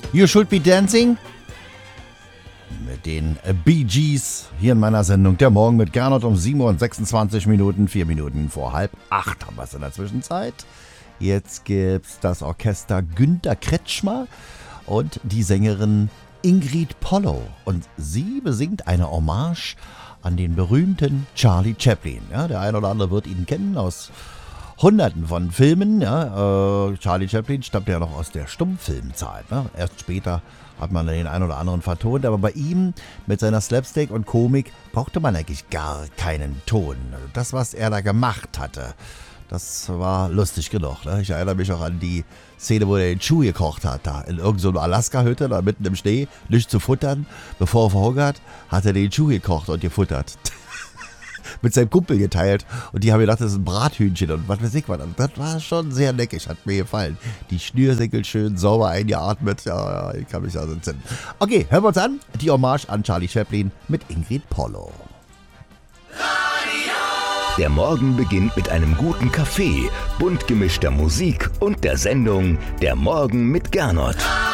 You Should Be Dancing mit den Bee Gees hier in meiner Sendung Der Morgen mit Gernot um 7 Uhr und 26 Minuten, 4 Minuten vor 7:30 haben wir es in der Zwischenzeit. Jetzt gibt's das Orchester Günter Kretschmer und die Sängerin Ingrid Polow. Und sie besingt eine Hommage an den berühmten Charlie Chaplin. Ja, der eine oder andere wird ihn kennen aus Hunderten von Filmen. Ja. Charlie Chaplin stammt ja noch aus der Stummfilmzeit. Ne? Erst später hat man den einen oder anderen vertont. Aber bei ihm mit seiner Slapstick und Komik brauchte man eigentlich gar keinen Ton. Das, was er da gemacht hatte, das war lustig genug. Ne? Ich erinnere mich auch an die Szene, wo er den Schuh gekocht hat. Da in irgendeiner Alaska-Hütte, da mitten im Schnee, nichts zu futtern. Bevor er verhungert, hat er den Schuh gekocht und gefuttert. Mit seinem Kumpel geteilt. Und die haben gedacht, das ist ein Brathühnchen und was weiß ich was. Das war schon sehr leckig, hat mir gefallen. Die Schnürsenkel schön sauber eingeatmet. Ja, ich kann mich also entsinnen. Okay, hören wir uns an. Die Hommage an Charlie Chaplin mit Ingrid Polow. Der Morgen beginnt mit einem guten Kaffee, bunt gemischter Musik und der Sendung Der Morgen mit Gernot.